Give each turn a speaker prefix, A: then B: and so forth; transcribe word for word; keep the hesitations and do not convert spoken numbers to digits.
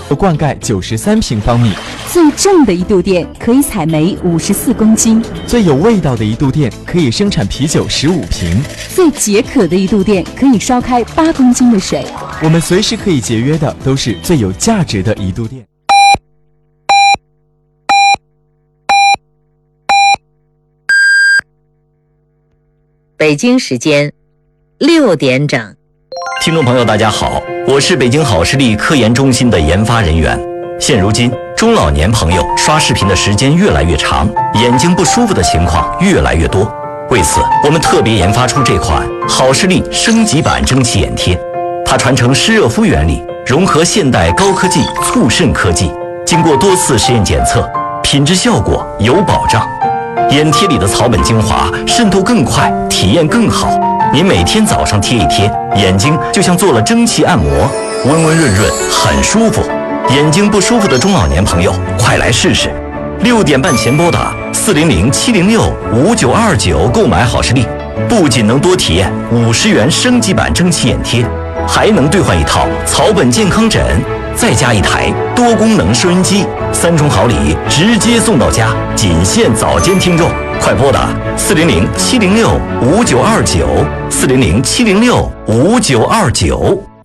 A: 灌溉九十三平方米。
B: 最重的一度电可以采煤五十四公斤。
A: 最有味道的一度电可以生产啤酒十五瓶。
B: 最解渴的一度电可以烧开八公斤的水。
A: 我们随时可以节约的都是最有价值的一度电。
C: 北京时间六点整。
D: 听众朋友大家好，我是北京好视力科研中心的研发人员。现如今中老年朋友刷视频的时间越来越长，眼睛不舒服的情况越来越多。为此我们特别研发出这款好视力升级版蒸汽眼贴，它传承湿热敷原理，融合现代高科技促渗科技，经过多次实验检测，品质效果有保障。眼贴里的草本精华渗透更快，体验更好。您每天早上贴一贴，眼睛就像做了蒸汽按摩，温温润润，很舒服。眼睛不舒服的中老年朋友，快来试试！六点半前拨打四零零七零六五九二九购买好视力，不仅能多体验五十元升级版蒸汽眼贴，还能兑换一套草本健康枕，再加一台多功能收音机，三重好礼直接送到家，仅限早间听众，快拨打四零零七零六五九二九四零零七零六五九二九。